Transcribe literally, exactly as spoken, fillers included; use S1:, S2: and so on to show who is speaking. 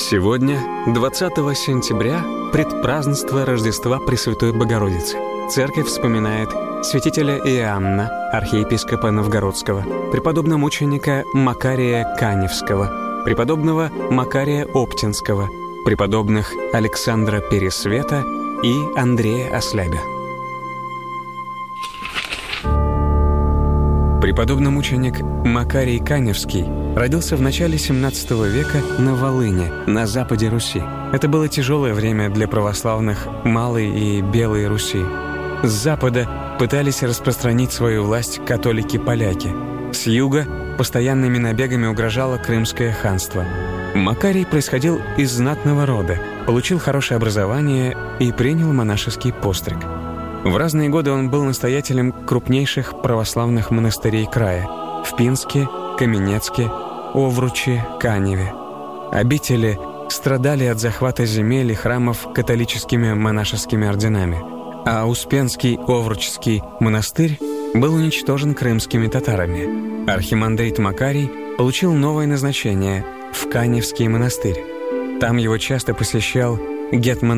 S1: Сегодня, двадцатого сентября, предпразднество Рождества Пресвятой Богородицы. Церковь вспоминает святителя Иоанна, архиепископа Новгородского, преподобномученика Макария Каневского, преподобного Макария Оптинского, преподобных Александра Пересвета и Андрея Ослябя. Преподобномученик Макарий Каневский родился в начале семнадцатого века на Волыне, на западе Руси. Это было тяжелое время для православных Малой и Белой Руси. С запада пытались распространить свою власть католики-поляки. С юга постоянными набегами угрожало Крымское ханство. Макарий происходил из знатного рода, получил хорошее образование и принял монашеский постриг. В разные годы он был настоятелем крупнейших православных монастырей края – в Пинске, Каменецке, Овруче, Каневе. Обители страдали от захвата земель и храмов католическими монашескими орденами, а Успенский Овручский монастырь был уничтожен крымскими татарами. Архимандрит Макарий получил новое назначение – в Каневский монастырь. Там его часто посещал гетман